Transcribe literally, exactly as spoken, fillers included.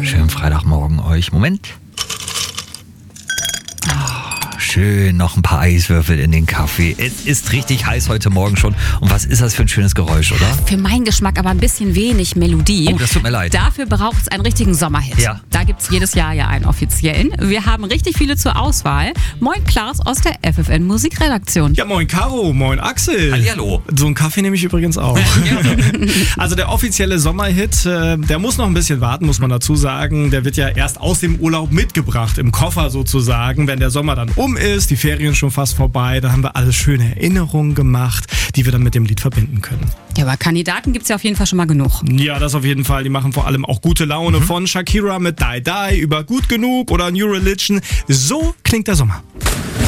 Schönen Freitagmorgen euch. Moment. Schön, noch ein paar Eiswürfel in den Kaffee. Es ist richtig heiß heute Morgen schon. Und was ist das für ein schönes Geräusch, oder? Für meinen Geschmack aber ein bisschen wenig Melodie. Oh, das tut mir leid. Dafür braucht es einen richtigen Sommerhit. Ja. Da gibt es jedes Jahr ja einen offiziellen. Wir haben richtig viele zur Auswahl. Moin Klaas aus der F F N Musikredaktion. Ja, moin Caro, moin Axel. Hallihallo. So einen Kaffee nehme ich übrigens auch. Also der offizielle Sommerhit, äh, der muss noch ein bisschen warten, muss man dazu sagen. Der wird ja erst aus dem Urlaub mitgebracht, im Koffer sozusagen. Wenn der Sommer dann um ist, die Ferien schon fast vorbei, dann haben wir alle schöne Erinnerungen gemacht, die wir dann mit dem Lied verbinden können. Ja, aber Kandidaten gibt es ja auf jeden Fall schon mal genug. Ja, das auf jeden Fall. Die machen vor allem auch gute Laune. Mhm. Von Shakira mit Die Die über Gut Genug oder New Religion. So klingt der Sommer.